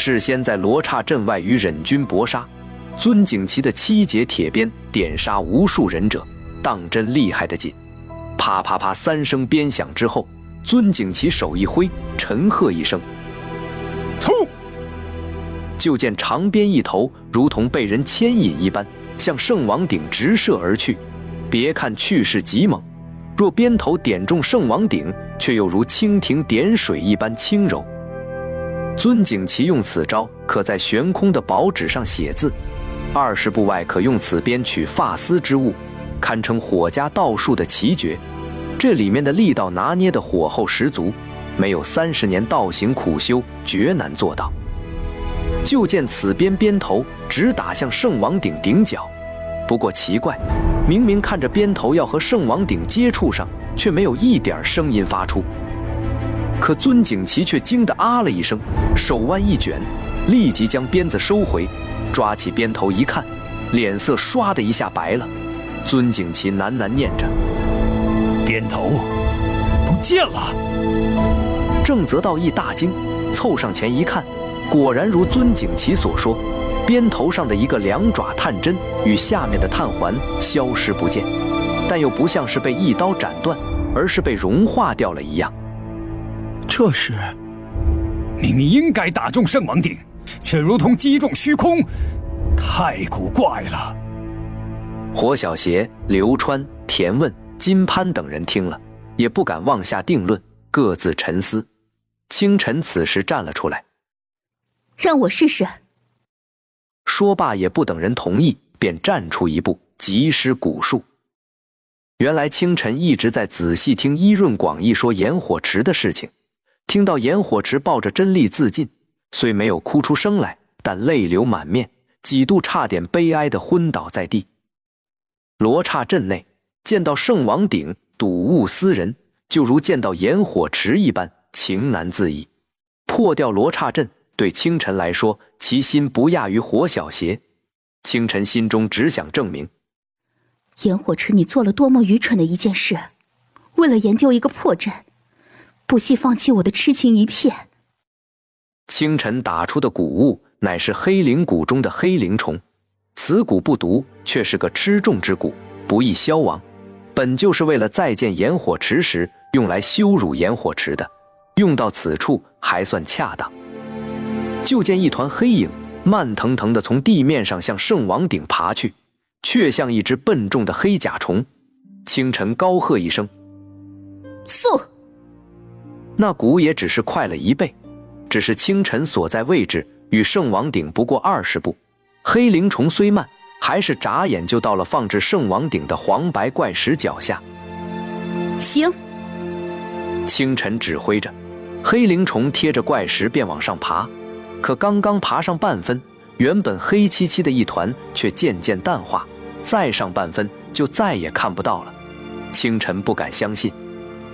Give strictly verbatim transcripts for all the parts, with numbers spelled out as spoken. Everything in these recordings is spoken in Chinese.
事先在罗刹镇外与忍军搏杀，尊景琦的七节铁鞭点杀无数忍者，当真厉害的紧。啪啪啪三声鞭响之后，尊景琦手一挥，沉喝一声， 突！ 就见长鞭一头如同被人牵引一般，向圣王鼎直射而去。别看去势极猛，若鞭头点中圣王鼎，却又如蜻蜓点水一般轻柔。尊景琦用此招，可在悬空的宝纸上写字；二十步外可用此鞭取发丝之物，堪称火家道术的奇绝。这里面的力道拿捏的火候十足，没有三十年道行苦修，绝难做到。就见此鞭鞭头直打向圣王鼎顶角，不过奇怪，明明看着鞭头要和圣王鼎接触上，却没有一点声音发出。可尊景琦却惊得啊了一声，手腕一卷，立即将鞭子收回，抓起鞭头一看，脸色唰的一下白了。尊景琦喃喃念着：“ 鞭头不见了。” 郑则道一大惊，凑上前一看，果然如尊景琦所说，鞭头上的一个两爪探针与下面的探环消失不见，但又不像是被一刀斩断，而是被融化掉了一样。 这是明明应该打中圣王鼎，却如同击中虚空，太古怪了。 火小邪、刘川、田问、金潘等人听了，也不敢妄下定论，各自沉思。清晨此时站了出来， 让我试试。 说罢也不等人同意，便站出一步，急施蛊术。原来清晨一直在仔细听伊润广义说炎火池的事情，听到炎火池抱着真力自尽，虽没有哭出声来，但泪流满面，几度差点悲哀地昏倒在地。罗刹镇内见到圣王鼎，睹物思人，就如见到炎火池一般，情难自抑。破掉罗刹镇对清晨来说，其心不亚于火小邪。清晨心中只想证明， 炎火池你做了多么愚蠢的一件事，为了研究一个破阵，不惜放弃我的痴情一片。 清晨打出的蛊物乃是黑灵蛊中的黑灵虫，此蛊不毒，却是个吃重之蛊，不易消亡，本就是为了再见炎火池时用来羞辱炎火池的，用到此处还算恰当。就见一团黑影慢腾腾地从地面上向圣王鼎爬去，却像一只笨重的黑甲虫。清晨高喝一声：“ 速！” 那蛊也只是快了一倍，只是清晨所在位置与圣王鼎不过二十步，黑灵虫虽慢，还是眨眼就到了放置圣王鼎的黄白怪石脚下。 行。 清晨指挥着，黑灵虫贴着怪石便往上爬，可刚刚爬上半分，原本黑漆漆的一团却渐渐淡化，再上半分就再也看不到了。清晨不敢相信，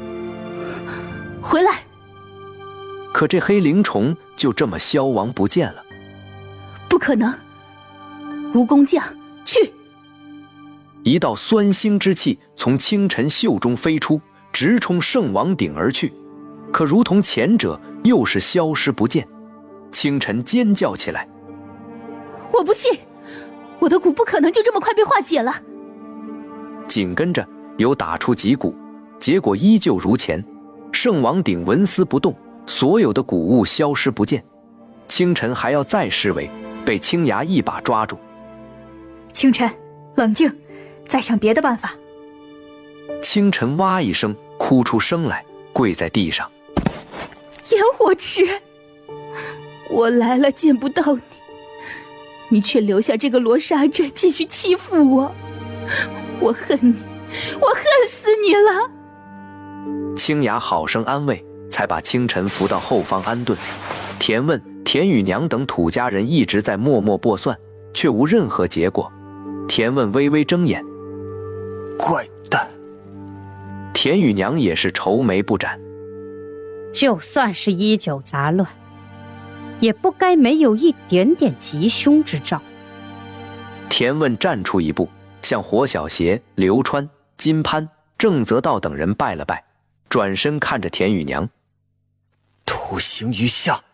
回来！ 可这黑灵虫就这么消亡不见了。 不可能！蜈蚣将，去！ 一道酸腥之气从清晨袖中飞出，直冲圣王鼎而去，可如同前者，又是消失不见。清晨尖叫起来：“ 我不信，我的蛊不可能就这么快被化解了！” 紧跟着有打出几蛊，结果依旧如前，圣王鼎纹丝不动，所有的蛊物消失不见。清晨还要再施为，被青牙一把抓住：“ 清晨，冷静，再想别的办法。” 清晨哇一声哭出声来，跪在地上：“ 炎火池，我来了见不到你，你却留下这个罗刹镇继续欺负我，我恨你，我恨死你了！” 青牙好生安慰，才把清晨扶到后方安顿。田问、田雨娘等土家人一直在默默卜算，却无任何结果。田问微微睁眼：“ 怪诞！” 田雨娘也是愁眉不展：“ 就算是一九杂乱，也不该没有一点点吉凶之兆。” 田问站出一步，向火小邪、刘川、金潘、郑则道等人拜了拜，转身看着田雨娘：“ 徒行于下，